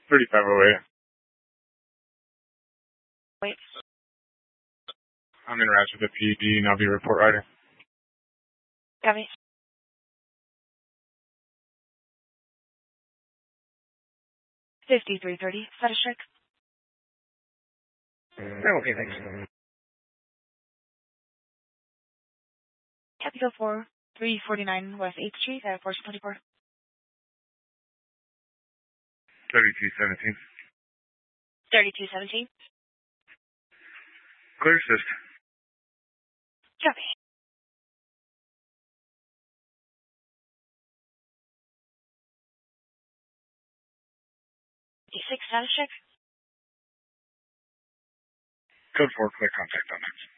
3508. Wait. I'm in route to the PD, and I'll be report writer. Copy. $53.30. Status check. Okay, thanks. Capital 4, 349 West 8th Street, Fortune 24. 3217. 3217. Clear assist. Copy. E6 status check. Code 4, clear contact on that.